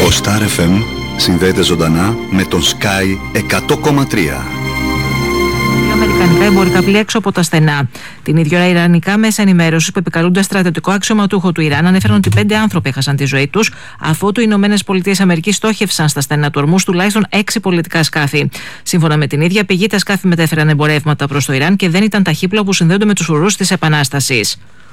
Ο Star FM συνδέεται ζωντανά με τον Sky 100,3. Αμερικανικά εμπορικά πλοία έξω από τα στενά. Την ίδια ώρα, ιρανικά μέσα ενημέρωσης που επικαλούνται στρατιωτικό αξιωματούχο του Ιράν ανέφεραν ότι 5 άνθρωποι έχασαν τη ζωή τους, αφότου οι ΗΠΑ στόχευσαν στα στενά του Ορμούς τουλάχιστον 6 πολιτικά σκάφη. Σύμφωνα με την ίδια πηγή, τα σκάφη μετέφεραν εμπορεύματα προς το Ιράν και δεν ήταν ταχύπλοα που συνδέονται με τους ουρούς της Επανάστασης.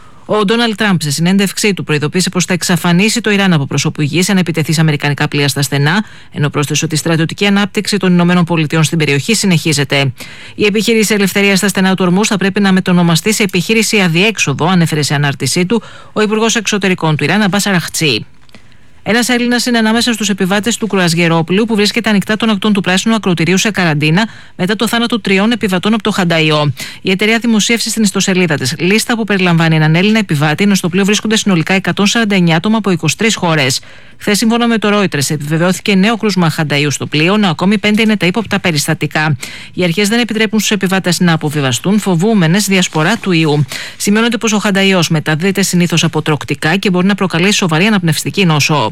Ο Ντόναλντ Τραμπ, σε συνέντευξή του, προειδοποίησε πως θα εξαφανίσει το Ιράν από προσώπου γης αν επιτεθεί σε αμερικανικά πλοία στα στενά, ενώ πρόσθεσε ότι η στρατιωτική ανάπτυξη των ΗΠΑ στην περιοχή συνεχίζεται. Η επιχείρηση ελευθερίας στα στενά του Ορμούς θα πρέπει να μετονομαστεί σε επιχείρηση αδιέξοδο, ανέφερε σε ανάρτησή του ο Υπουργός Εξωτερικών του Ιράν, Αμπάς Αραχτσί. Ένας Έλληνας είναι ανάμεσα στους επιβάτες του κρουαζιερόπλοιου που βρίσκεται ανοιχτά των ακτών του πράσινου ακροτηρίου σε καραντίνα μετά το θάνατο 3 επιβατών από το Χανταϊό. Η εταιρεία δημοσίευσε στην ιστοσελίδα της λίστα που περιλαμβάνει έναν Έλληνα επιβάτη, ενώ στο πλοίο βρίσκονται συνολικά 149 άτομα από 23 χώρες. Χθες, σύμφωνα με το Reuters, επιβεβαιώθηκε νέο κρούσμα Χανταϊού στο πλοίο, ενώ ακόμη 5 είναι τα ύποπτα περιστατικά. Οι αρχές δεν επιτρέπουν στους επιβάτες να αποβιβαστούν, φοβούμενες διασπορά του ιού. Σημειώνεται πως ο Χανταϊός μεταδίδεται συνήθως από τροκτικά και μπορεί να προκαλέσει σοβαρή αναπνευστική νόσο.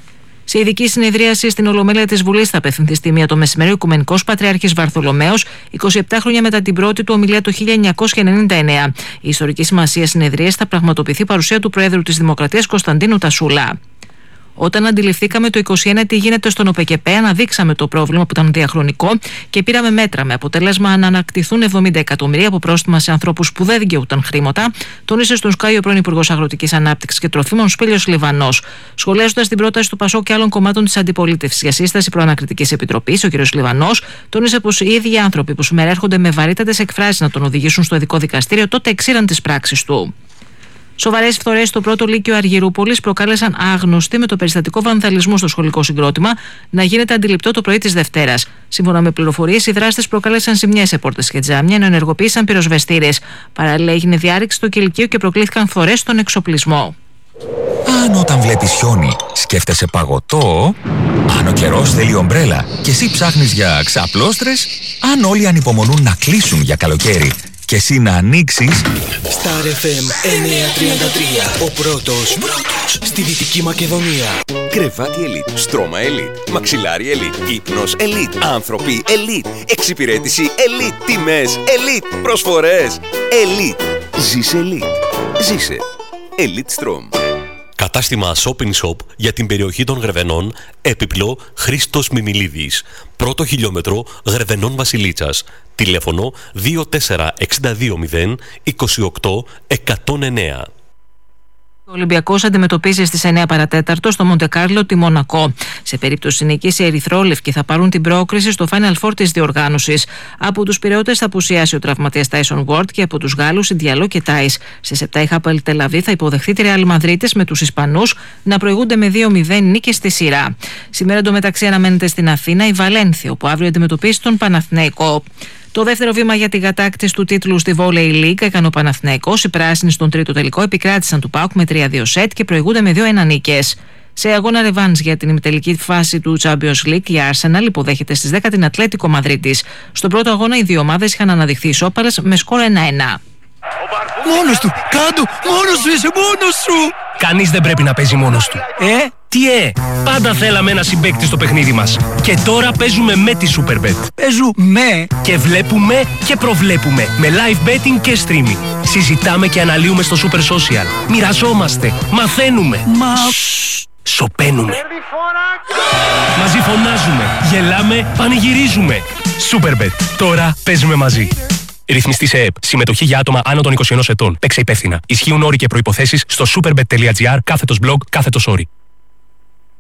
Σε ειδική συνεδρίαση στην Ολομέλεια της Βουλής θα απευθυνθεί στη 1 το μεσημέρι ο Οικουμενικός Πατριάρχης Βαρθολομαίος, 27 χρόνια μετά την πρώτη του ομιλία το 1999. Η ιστορική σημασία συνεδρίας θα πραγματοποιηθεί παρουσία του Προέδρου της Δημοκρατίας Κωνσταντίνου Τασούλα. Όταν αντιληφθήκαμε το 2021 τι γίνεται στον ΟΠΕΚΕΠΕ, αναδείξαμε το πρόβλημα που ήταν διαχρονικό και πήραμε μέτρα με αποτέλεσμα να ανακτηθούν 70 εκατομμύρια από πρόστιμα σε ανθρώπους που δεν δικαιούταν χρήματα, τόνισε στον Sky ο πρώην Υπουργός Αγροτικής Ανάπτυξης και Τροφίμων Σπήλιος Λιβανός. Σχολιάζοντας την πρόταση του ΠΑΣΟΚ και άλλων κομμάτων της αντιπολίτευσης για σύσταση προανακριτικής επιτροπής, ο κ. Λιβανός τόνισε πως οι ίδιοι άνθρωποι που σήμερα έρχονται με βαρύτατες εκφράσεις να τον οδηγήσουν στο ειδικό δικαστήριο τότε εξήραν τις πράξεις του. Σοβαρές φθορές στο πρώτο λύκειο Αργυρούπολης προκάλεσαν άγνωστοι με το περιστατικό βανδαλισμού στο σχολικό συγκρότημα να γίνεται αντιληπτό το πρωί της Δευτέρας. Σύμφωνα με πληροφορίες, οι δράστες προκάλεσαν ζημιές σε πόρτες και τζάμια, ενώ ενεργοποίησαν πυροσβεστήρες. Παράλληλα, έγινε διάρρηξη στο κηλικείο και προκλήθηκαν φθορές στον εξοπλισμό. Αν όταν βλέπεις χιόνι σκέφτεσαι παγωτό, αν ο καιρός θέλει ομπρέλα και εσύ ψάχνεις για ξαπλώστρες, αν όλοι ανυπομονούν να κλείσουν για καλοκαίρι και εσύ να ανοίξεις. Star FM 933, ο πρώτος στη Δυτική Μακεδονία. Κρεβάτι Elite, στρώμα Elite, μαξιλάρι Elite, ύπνος Elite, άνθρωποι Elite, εξυπηρέτηση Elite, τιμές Elite, προσφορές Elite. Ζήσε Elite. Ζήσε Elite Strom. Κατάστημα Shopping Shop για την περιοχή των Γρεβενών, έπιπλο Χρήστος Μιμιλίδης. Πρώτο χιλιόμετρο Γρεβενών Βασιλίτσας. Τηλέφωνο 2462 28 109. Ο Ολυμπιακός αντιμετωπίζει στις 9 παρατέταρτο στο Μοντεκάρλο τη Μονακό. Σε περίπτωση νίκης, οι ερυθρόλευκοι θα πάρουν την πρόκριση στο Final Four της διοργάνωσης. Από τους Πειραιώτες θα απουσιάσει ο τραυματίας Tyson Ward και από τους Γάλλους η Διαλό και Τάις. Στις 7 η Χάπελ Τελαβή θα υποδεχθεί τη Ρεάλ Μαδρίτης με τους Ισπανούς να προηγούνται με 2-0 νίκες στη σειρά. Σήμερα εντωμεταξύ αναμένεται στην Αθήνα η Βαλένθια, όπου αύριο αντιμετωπίσει τον Παναθηναϊκό. Το δεύτερο βήμα για την κατάκτηση του τίτλου στη Volley League έκανε ο Παναθηναϊκός. Οι πράσινοι στον τρίτο τελικό επικράτησαν του ΠΑΟΚ με 3-2 σετ και προηγούνται με 2-1 νίκες. Σε αγώνα ρεβάνς για την ημιτελική φάση του Champions League, η Arsenal υποδέχεται στις 10 την Ατλέτικο Μαδρίτης. Στον πρώτο αγώνα οι δύο ομάδες είχαν αναδειχθεί ισόπαλες με σκορ 1-1. Μόνος του! Κάντο! Μόνος σου είσαι! Μόνος σου! Κανείς δεν πρέπει να παίζει μόνος του. Τι πάντα θέλαμε ένα συμπαίκτη στο παιχνίδι μας. Και τώρα παίζουμε με τη Superbet. Παίζουμε και βλέπουμε και προβλέπουμε με live betting και streaming. Συζητάμε και αναλύουμε στο Super Social. Μοιραζόμαστε, μαθαίνουμε. Σωπαίνουμε. Μαζί φωνάζουμε, γελάμε, πανηγυρίζουμε. Superbet. Τώρα παίζουμε μαζί. Ρυθμιστή σε ΕΕΠ. Συμμετοχή για άτομα άνω των 21 ετών. Παίξε υπεύθυνα. Ισχύουν όροι και προϋποθέσεις στο superbet.gr /blog/όροι.